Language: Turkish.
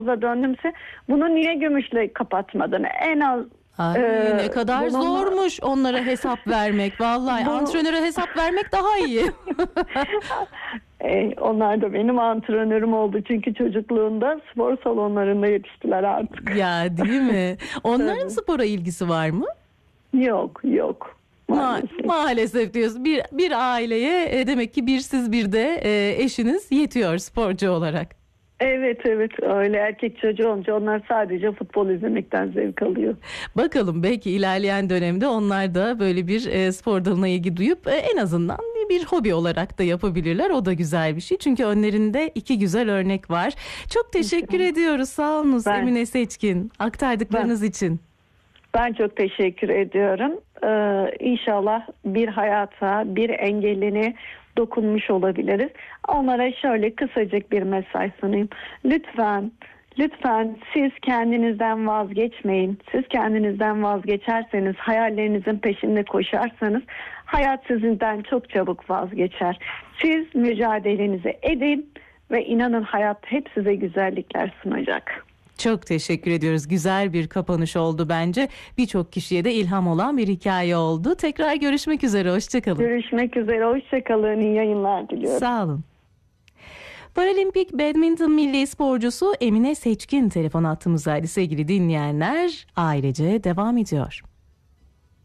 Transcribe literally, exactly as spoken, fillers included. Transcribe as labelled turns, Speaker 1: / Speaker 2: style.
Speaker 1: döndümse bunu niye gümüşle kapatmadın? En az
Speaker 2: Ay,
Speaker 1: e,
Speaker 2: ne kadar
Speaker 1: bunun-
Speaker 2: zormuş onlara hesap vermek. Vallahi
Speaker 1: Bu-
Speaker 2: antrenöre hesap vermek daha iyi.
Speaker 1: E, onlar da benim antrenörüm oldu. Çünkü çocukluğunda spor salonlarında yetiştiler artık.
Speaker 2: Ya değil mi? Onların
Speaker 1: Tabii.
Speaker 2: spora ilgisi var mı?
Speaker 1: Yok yok.
Speaker 2: Ma-
Speaker 1: Maalesef.
Speaker 2: maalesef diyorsun. Bir, bir aileye e, demek ki bir siz bir de e, eşiniz yetiyor sporcu olarak.
Speaker 1: Evet evet öyle, erkek çocuğu olunca onlar sadece futbol izlemekten zevk alıyor.
Speaker 2: Bakalım belki ilerleyen dönemde onlar da böyle bir e, spor dalına ilgi duyup e, en azından bir hobi olarak da yapabilirler. O da güzel bir şey. Çünkü önlerinde iki güzel örnek var. Çok teşekkür
Speaker 1: İnşallah.
Speaker 2: ediyoruz. Sağ olunuz
Speaker 1: Ben-
Speaker 2: Emine Seçkin aktardıklarınız için.
Speaker 1: Ben çok teşekkür ediyorum. Ee, İnşallah bir hayata, bir engelline dokunmuş olabiliriz. Onlara şöyle kısacık bir mesaj sunayım. Lütfen, lütfen siz kendinizden vazgeçmeyin. Siz kendinizden vazgeçerseniz, hayallerinizin peşinde koşarsanız hayat sizden çok çabuk vazgeçer. Siz mücadelenizi edin ve inanın hayat hep size güzellikler sunacak.
Speaker 2: Çok teşekkür ediyoruz. Güzel bir kapanış oldu bence. Birçok kişiye de ilham olan bir hikaye oldu. Tekrar görüşmek üzere. Hoşçakalın.
Speaker 1: Görüşmek üzere. Hoşçakalın. İyi yayınlar diliyorum.
Speaker 2: Sağ olun. Paralimpik badminton milli sporcusu Emine Seçkin telefon attığımızdaydı sevgili dinleyenler. Ailece devam ediyor.